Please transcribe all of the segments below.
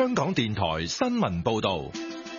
香港電台新聞報道。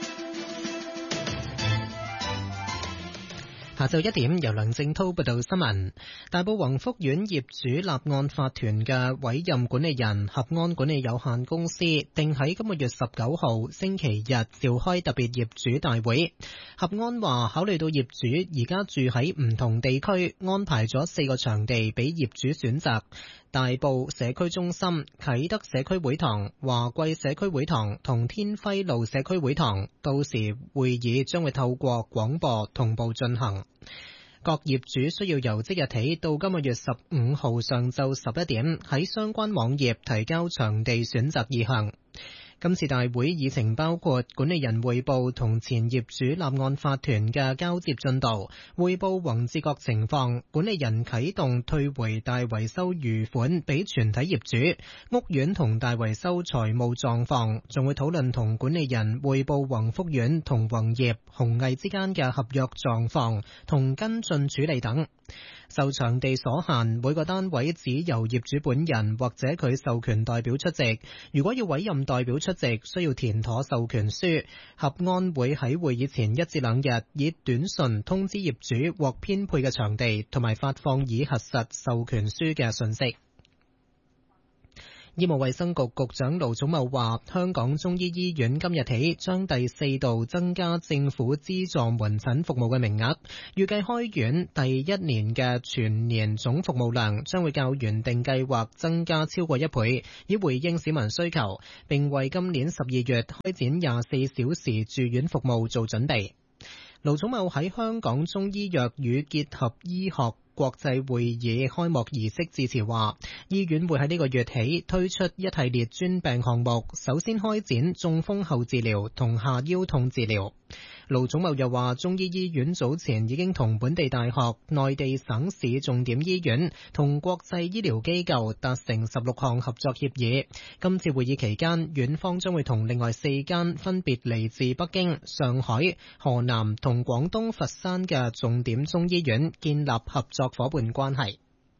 下晝1點，由梁正濤報道新聞。大埔宏福苑業主立案法團嘅委任管理人合安管理有限公司，定喺今個月19號星期日召開特別業主大會。合安話，考慮到業主而家住喺唔同地區，安排咗4個場地俾業主選擇：大埔社區中心、啟德社區會堂、華貴社區會堂同天輝路社區會堂。到時會議將會透過廣播同步進行。各業主需要由即日起到今個月15號上晝11點喺相關網頁提交場地選擇意向。今次大會議程包括管理人匯報同前業主立案法團嘅交接進度，匯報宏志國情況，管理人啟動退回大維修餘款俾全體業主，屋苑同大維修財務狀況，仲會討論同管理人匯報宏福苑同宏業、宏毅之間嘅合約狀況同跟進處理等。受場地所限，每個單位只由業主本人或者佢授權代表出席。如果要委任代表出席，需要填妥授權書。合安會喺會議前1至2日以短信通知業主獲編配嘅場地，同埋發放已核實授權書嘅信息。醫務衛生局局長盧寵茂話，香港中醫醫院今日起將第4度增加政府資助門診服務嘅名額，預計開院第1年嘅全年總服務量將會較原定計劃增加超過1倍，以回應市民需求，並為今年12月開展24小時住院服務做準備。盧寵茂喺香港中醫藥與結合醫學國際會議開幕儀式致辭話，醫院會喺呢個月起推出一系列專病項目，首先開展中風後治療同下腰痛治療。盧寵茂又話，中醫醫院早前已經同本地大學、內地省市重點醫院同國際醫療機構達成16項合作協議。今次會議期間，院方將會同另外4間分別嚟自北京、上海、河南同廣東佛山嘅重點中醫院建立合作伙伴關係。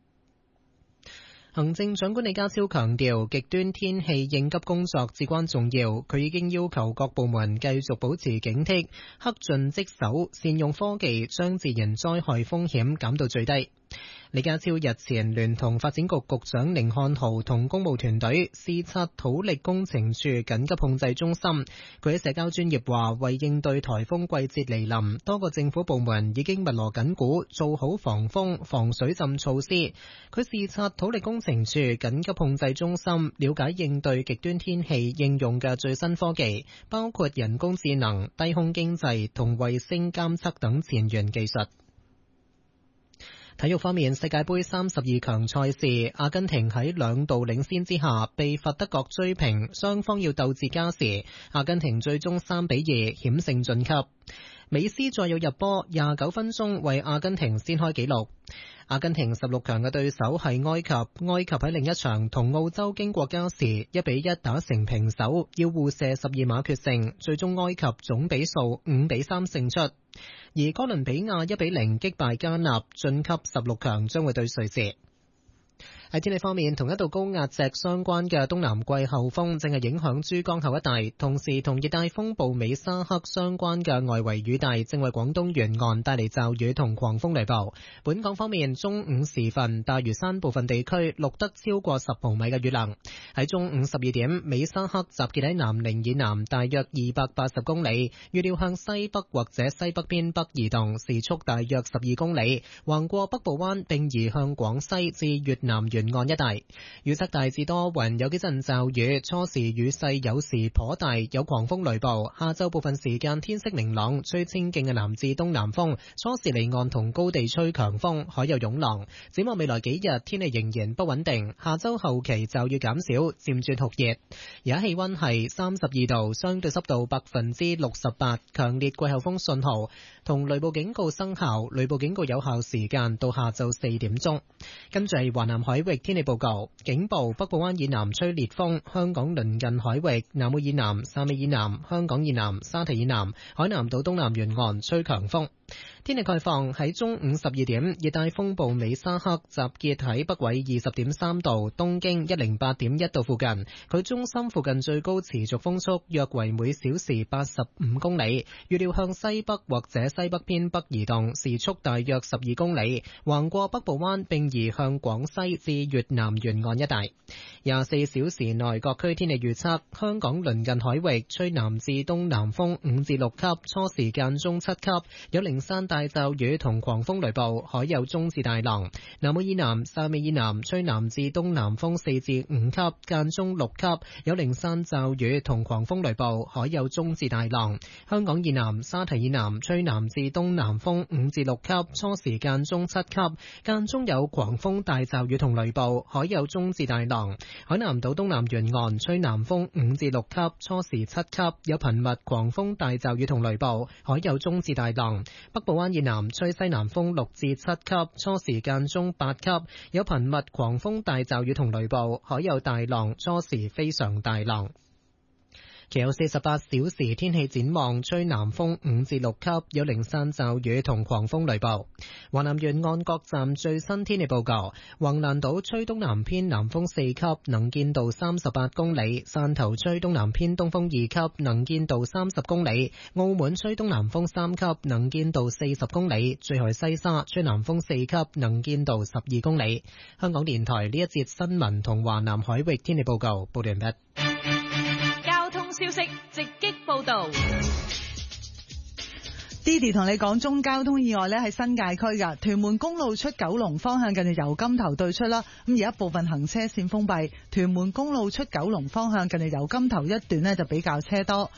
行政長官李家超強調，極端天氣應急工作至關重要。佢已經要求各部門繼續保持警惕，克盡職守，善用科技，將自然災害風險減到最低。李家超日前聯同發展局局長甯漢豪同公務團隊視察土力工程處緊急控制中心。佢喺社交專頁話，為應對颱風季節來臨，多個政府部門已經密鑼緊鼓，做好防風、防水浸措施。佢視察土力工程處緊急控制中心，了解應對極端天氣應用嘅最新科技，包括人工智能、低空經濟同衛星監測等前沿技術。體育方面，世界盃32強賽事，阿根廷喺2度領先之下被罰德國追平，雙方要鬥至加時，阿根廷最終3-2險勝晉級。美斯再有入波，29分鐘為阿根廷先開紀錄。阿根廷16強嘅對手係埃及，埃及喺另一場同澳洲經過加時1-1打成平手，要互射12碼決勝，最終埃及總比數5-3勝出。而哥倫比亞1-0擊敗加納，晉級16強，將會對瑞士。喺天氣方面，同一道高壓脊相關嘅東南季候風正係影響珠江口一帶，同時同熱帶風暴美沙克相關嘅外圍雨帶正為廣東沿岸帶嚟驟雨同狂風雷暴。本港方面，中午時分，大嶼山部分地區錄得超過10毫米嘅雨量。喺中午12點，美沙克集結喺南寧以南大約280公里，預料向西北或者西北偏北移動，時速大約12公里，橫過北部灣並移向廣西至越南沿岸一帶。預測大致多雲，有幾陣驟雨，初時雨勢有時頗大，有狂風雷暴。下晝部分時間天色明朗，吹清勁嘅南至東南風，初時離岸同高地吹強風，海有湧浪。展望未來幾日，天氣仍然不穩定，下周後期驟雨減少，漸轉酷熱。而家氣溫係32度，相對濕度68%，強烈季候風信號同雷暴警告生效，雷暴警告有效時間到下晝4點鐘。跟住係華南海域天氣報告，警報：北部灣以南吹烈風，香港鄰近海域、南澳以南、汕尾以南、香港以南、沙堤以南、海南島東南沿岸吹強風。 天氣概況，喺中午12點，熱帶風暴美沙克集結喺北緯20.3度、東經108.1度附近。佢中心附近最高持續風速約為每小時85公里，預料向西北或者西北偏北移動，時速大約12公里，橫過北部灣並移向廣西至越南沿岸一帶。24小時內各區天氣預測：香港鄰近海域吹南至東南風5至6級，初時間中7級，有零散大驟雨同狂風雷暴，海有中至大浪。南澳以南、汕尾以南吹南至東南風4至5級，間中6級，有零散驟雨同狂風雷暴，海有中至大浪。香港以南、沙堤以南吹南至東南風5至6級，初時間中7級，間中有狂風大驟雨同雷暴，海有中至大浪。海南島東南沿岸吹南風5至6級，初時7級，有頻密狂風大驟雨同雷暴，海有中至大浪。北部灣以南吹西南風6至7級，初時間中8級，有頻密狂風大驟雨同雷暴，海有大浪，初時非常大浪。其後48小時天氣展望，吹南風5至6級，有零散驟雨同狂風雷暴。華南沿岸各站最新天氣報告：橫瀾島吹東南偏南風4級，能見度38公里；汕頭吹東南偏東風2級，能見度30公里；澳門吹東南風3級，能見度40公里；最後係西沙吹南風4級，能見度12公里。香港電台呢一節新聞同華南海域天氣報告報完畢。 消息直擊報道。 Didi 同你講中交通意外咧，喺新界區噶屯門公路出九龍方向近住油柑頭對出啦，咁而家部分行車線封閉。屯門公路出九龍方向近住油柑頭一段呢就比較車多。